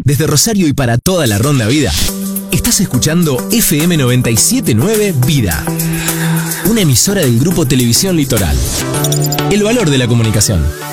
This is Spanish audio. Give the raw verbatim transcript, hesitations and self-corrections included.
Desde Rosario y para toda la Ronda Vida, estás escuchando F M noventa y siete punto nueve Vida, una emisora del Grupo Televisión Litoral. El valor de la comunicación.